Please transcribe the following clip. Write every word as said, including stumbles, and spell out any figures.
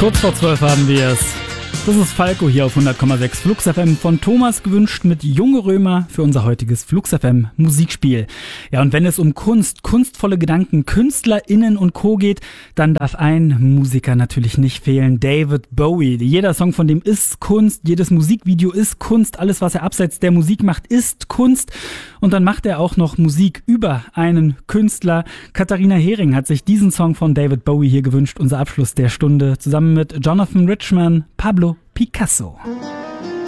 Kurz vor zwölf haben wir es. Das ist Falco hier auf hundert Komma sechs Flux F M, von Thomas gewünscht mit Junge Römer für unser heutiges Flux F M Musikspiel. Ja, und wenn es um Kunst, kunstvolle Gedanken, KünstlerInnen und Co. geht, dann darf ein Musiker natürlich nicht fehlen, David Bowie. Jeder Song von dem ist Kunst, jedes Musikvideo ist Kunst, alles was er abseits der Musik macht ist Kunst. Und dann macht er auch noch Musik über einen Künstler. Katharina Hering hat sich diesen Song von David Bowie hier gewünscht, unser Abschluss der Stunde, zusammen mit Jonathan Richman, Pablo Picasso.